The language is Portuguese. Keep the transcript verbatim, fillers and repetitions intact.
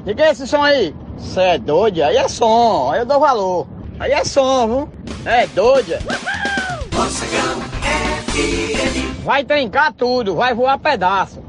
De que é esse som aí? Cê é doido? Aí é som, aí eu dou valor. Aí é som, viu? É doido. Mocegão F M. Vai trincar tudo, vai voar pedaço.